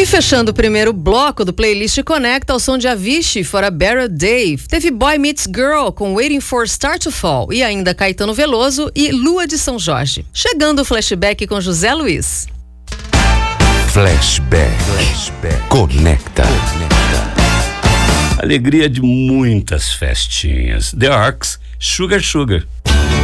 E fechando o primeiro bloco do playlist Conecta ao som de Avicii for a Better Day. Teve Boy Meets Girl com Waiting for Star to Fall e ainda Caetano Veloso e Lua de São Jorge. Chegando o flashback com José Luiz. Flashback. Conecta. Alegria de muitas festinhas. The Arcs, Sugar Sugar.